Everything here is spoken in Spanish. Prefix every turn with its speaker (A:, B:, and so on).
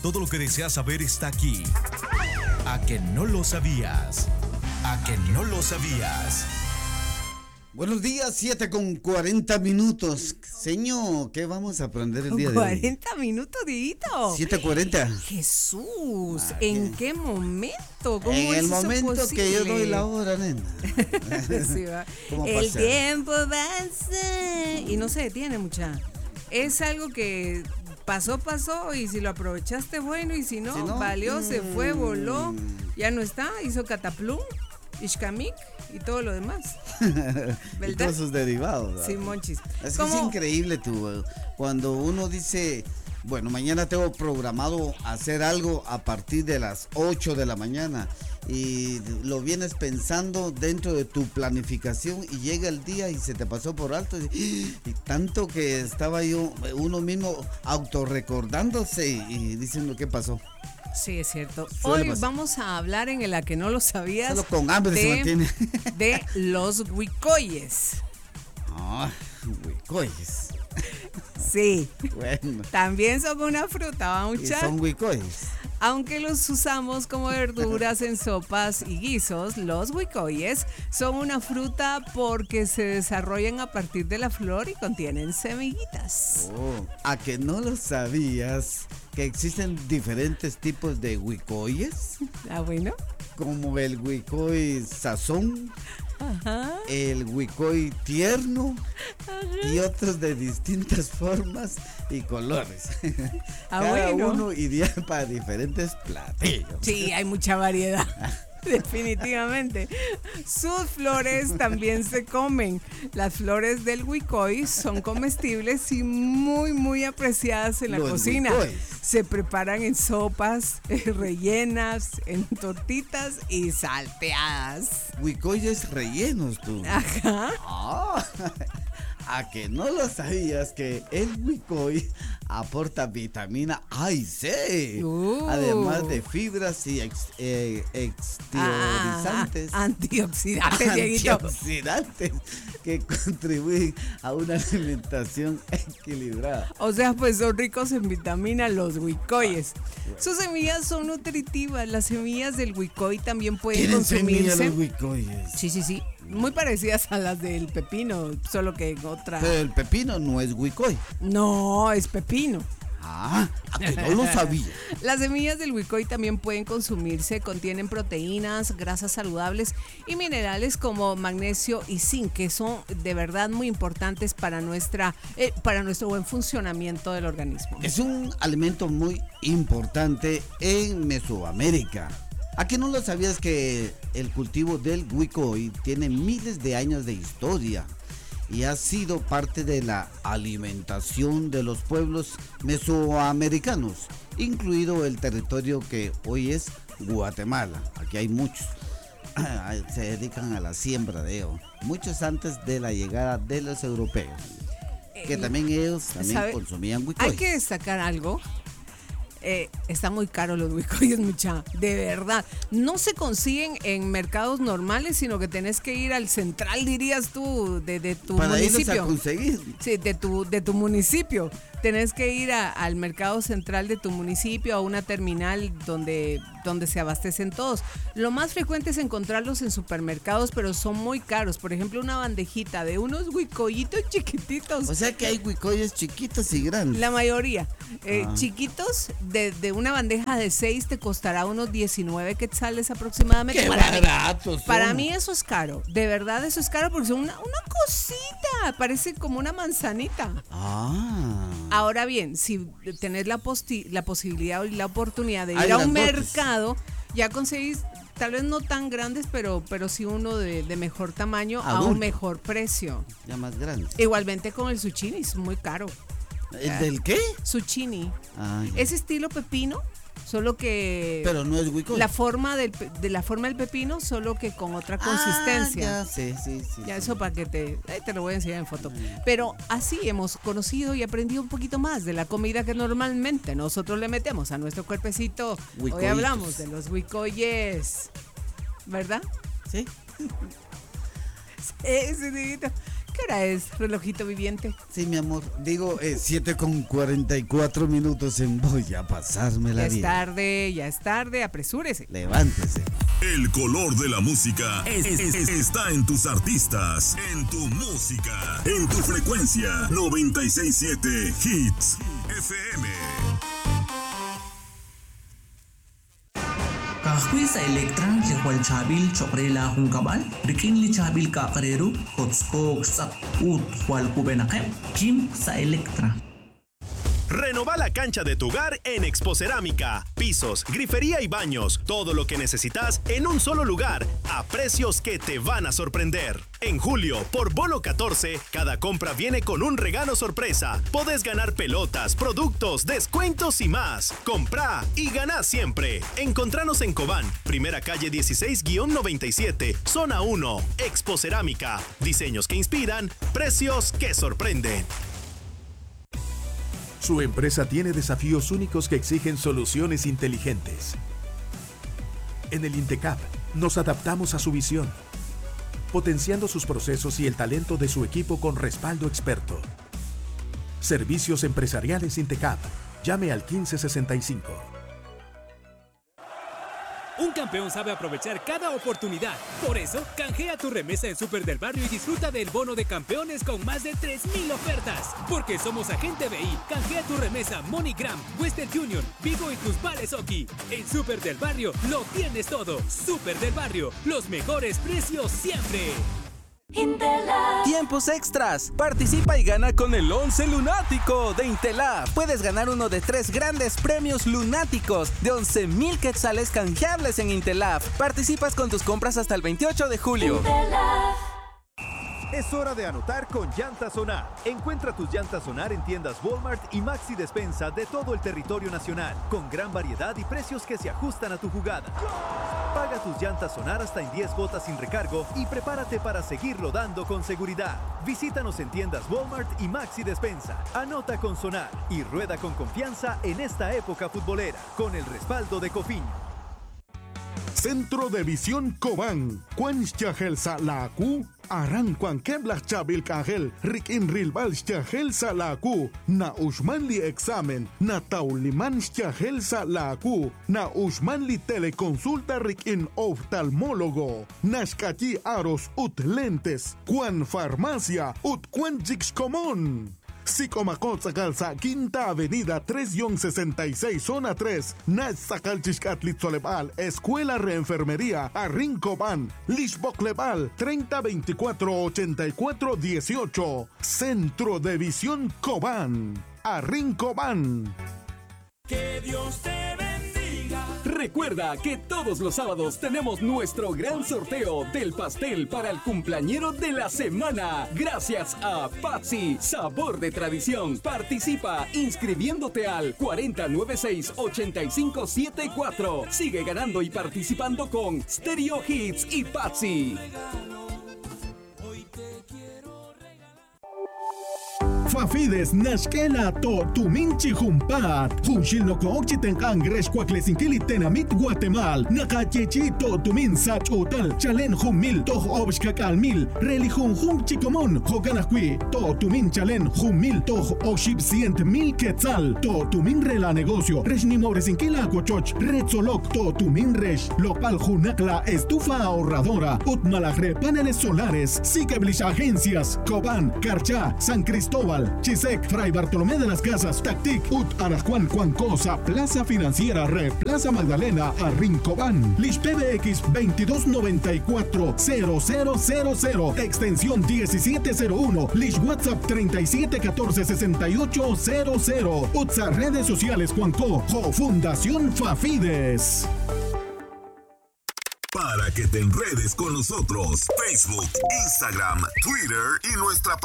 A: Todo lo que deseas saber está aquí. ¿A que no lo sabías? ¿A que no lo sabías?
B: Buenos días, 7:40. Señor, ¿qué vamos a aprender el día de hoy?
C: 40 minutos, Dieguito.
B: 7:40.
C: Jesús, ¿en qué momento? ¿Cómo
B: En el
C: es eso
B: momento
C: posible?
B: que yo doy la hora, nena.
C: Sí, va.
B: ¿Cómo
C: El
B: pasa?
C: tiempo pasa y no se detiene, mucha. Es algo que pasó y si lo aprovechaste, bueno, y si no, valió, se fue, voló, ya no está, hizo cataplum, ishkamik y todo lo demás.
B: Y todos sus derivados, ¿verdad?
C: Sí, monchis.
B: Es que es increíble tú, cuando uno dice, bueno, mañana tengo programado hacer algo a partir de las 8 de la mañana y lo vienes pensando dentro de tu planificación y llega el día y se te pasó por alto y tanto que estaba uno mismo autorrecordándose y diciendo qué pasó.
C: Sí, es cierto.
B: Suele
C: Hoy
B: pasar.
C: vamos a hablar en el A que no lo sabías.
B: Solo con hambre se mantiene.
C: De los huicoyes.
B: Ah, huicoyes.
C: Sí.
B: Bueno.
C: También son una fruta, ¿va,
B: Y
C: mucha?
B: son huicoyes.
C: Aunque los usamos como verduras en sopas y guisos, los huicoyes son una fruta porque se desarrollan a partir de la flor y contienen semillitas.
B: Oh, ¿a que no lo sabías que existen diferentes tipos de huicoyes?
C: Ah, bueno.
B: Como el huicoy sazón,
C: Ajá.
B: el huicoy tierno y otros de distintas formas y colores.
C: Ah,
B: Cada
C: bueno.
B: uno iría para diferentes platillos.
C: Sí, hay mucha variedad. Definitivamente. Sus flores también se comen. Las flores del huicoy son comestibles y muy apreciadas en la
B: Los
C: cocina.
B: huicoys.
C: Se preparan en sopas, rellenas, en tortitas y salteadas.
B: Huicoyes rellenos, tú.
C: Ajá.
B: Ah, ¿a que no lo sabías que el huicoy aporta vitamina A y C? Además de fibras y exteriorizantes.
C: Antioxidantes, Dieguito.
B: Antioxidantes que contribuyen a una alimentación equilibrada.
C: O sea, pues son ricos en vitamina los huicoyes. Sus semillas son nutritivas. Las semillas del huicoy también pueden
B: ¿Tienen semillas
C: consumirse.
B: los huicoyes?
C: Sí. Muy parecidas a las del pepino, solo que en otra.
B: Pero el pepino no es huicoy.
C: No, es pepino.
B: Ah, ¿a que no lo sabía?
C: Las semillas del huicoy también pueden consumirse, contienen proteínas, grasas saludables y minerales como magnesio y zinc, que son de verdad muy importantes para nuestro buen funcionamiento del organismo.
B: Es un alimento muy importante en Mesoamérica. ¿A qué no lo sabías que el cultivo del huicoy tiene miles de años de historia y ha sido parte de la alimentación de los pueblos mesoamericanos, incluido el territorio que hoy es Guatemala? Aquí hay muchos. Se dedican a la siembra de ellos, muchos antes de la llegada de los europeos, que también ellos consumían huicoy.
C: Hay que destacar algo. Está muy caro los huicoyes, mucha, de verdad. No se consiguen en mercados normales, sino que tenés que ir al central, dirías tú, de tu
B: para
C: municipio.
B: irlos a conseguir.
C: Sí, de tu municipio. Tenés que ir al mercado central de tu municipio, a una terminal donde se abastecen todos. Lo más frecuente es encontrarlos en supermercados, pero son muy caros. Por ejemplo, una bandejita de unos huicoyitos chiquititos.
B: O sea que hay huicoyes chiquitos y grandes.
C: La mayoría. Chiquitos, de una bandeja de 6 te costará unos 19 quetzales aproximadamente.
B: ¡Qué baratos!
C: Para mí eso es caro. De verdad eso es caro porque son una cosita. Parece como una manzanita. Ahora bien, si tenés la posibilidad y la oportunidad de ir a un mercado, ya conseguís, tal vez no tan grandes, pero sí uno de mejor tamaño a un mejor precio.
B: Ya más grandes.
C: Igualmente con el zucchini, es muy caro.
B: ¿El del qué?
C: Zucchini.
B: Ah,
C: Es estilo pepino, solo que
B: pero no es huicoy.
C: la forma del pepino, solo que con otra consistencia.
B: Ya, sí.
C: Ya, eso para que te lo voy a enseñar en foto. Pero así hemos conocido y aprendido un poquito más de la comida que normalmente nosotros le metemos a nuestro cuerpecito.
B: Huicoyitos.
C: Hoy hablamos de los huicoyes, ¿verdad?
B: Sí.
C: Ese Dieguito. ¿Qué ¿Qué hora es, relojito viviente?
B: Sí, mi amor. Digo, 7:44 Voy a pasármela bien.
C: Ya es tarde, apresúrese.
B: Levántese.
A: El color de la música está en tus artistas, en tu música, en tu frecuencia. 96.7 Hits FM.
D: Kahwi sa Electra, likwal chabil, chokrela hong kabal, rikin li chabil kakareru, hotskog sak ut, hual kubenakem, Kim sa Electra.
E: Renova la cancha de tu hogar en Expocerámica. Pisos, grifería y baños. Todo lo que necesitas en un solo lugar. A precios que te van a sorprender. En julio, por Bono 14, cada compra viene con un regalo sorpresa. Podés ganar pelotas, productos, descuentos y más. Comprá y ganá siempre. Encontranos en Cobán, primera calle 16-97, zona 1. Expocerámica. Diseños que inspiran, precios que sorprenden.
F: Su empresa tiene desafíos únicos que exigen soluciones inteligentes. En el INTECAP nos adaptamos a su visión, potenciando sus procesos y el talento de su equipo con respaldo experto. Servicios empresariales INTECAP. Llame al 1565.
G: Un campeón sabe aprovechar cada oportunidad. Por eso, canjea tu remesa en Super del Barrio y disfruta del bono de campeones con más de 3,000 ofertas. Porque somos Agente BI. Canjea tu remesa MoneyGram, Western Union, Vigo y tus vales Oki. En Super del Barrio lo tienes todo. Super del Barrio, los mejores precios siempre.
H: Intelab. Tiempos extras. Participa y gana con el 11 lunático de Intelab. Puedes ganar uno de 3 grandes premios lunáticos de 11,000 quetzales canjeables en Intelab. Participas con tus compras hasta el 28 de julio. Intelab.
I: Es hora de anotar con Llantas Sonar. Encuentra tus llantas Sonar en tiendas Walmart y Maxi Despensa de todo el territorio nacional, con gran variedad y precios que se ajustan a tu jugada. Paga tus llantas Sonar hasta en 10 botas sin recargo y prepárate para seguir rodando con seguridad. Visítanos en tiendas Walmart y Maxi Despensa. Anota con Sonar y rueda con confianza en esta época futbolera, con el respaldo de Cofiño.
J: Centro de Visión Cobán. Cuanchagel Salaku. Aran Cuanquebla Chabil Cajel. Rikin Rilbal Chagel Salaku. Na Ushmanli Examen. Na Tauliman Chagel Salaku. Na Ushmanli Teleconsulta Rikin Oftalmólogo. Nashkachi Aros Ut Lentes. Cuan Farmacia Ut Cuanchix Común. Sicomacot Sacalza, Quinta Avenida 3-66, Zona 3, Nach Sacalchixcatlit Solebal, Escuela Reenfermería, Arrincobán, Lixboclebal, 3024-8418, Centro de Visión Cobán, Arrincobán.
G: Que Dios te bendiga. Recuerda que todos los sábados tenemos nuestro gran sorteo del pastel para el cumpleañero de la semana. Gracias a Patsy, sabor de tradición. Participa inscribiéndote al 4096-8574. Sigue ganando y participando con Stereo Hits y Patsy.
J: Fafides Nashkela to Tuminchi Jumpat. Junshil no Kochiten Angresh Quaklesinkili Tenamit Guatemal. Nakachechi to Tumin Sach Hotel. Chalen Humil to Obshkakal Mil. Religion Hum Chikomon. Hoganakui to Tumin Chalen Humil to Oship 100,000 Quetzal. To Tumin Rela Negocio. Reshnimoresinkila Cochoch. Retzolok to Tumin Resh. Local Junakla Estufa Ahorradora. Utmalagre Paneles Solares. Sikeblis Agencias. Cobán, Carchá, San Cristóbal. Chisec, Fray Bartolomé de las Casas, Tactic, Ut Arajuan, Cuancosa, Plaza Financiera, Plaza Magdalena, Arrincobán, Lish PBX 2294-0000, extensión 1701, Lish WhatsApp 3714-6800, UTSA redes sociales Cuanco, Fundación Fafides.
A: Para que te enredes con nosotros, Facebook, Instagram, Twitter y nuestra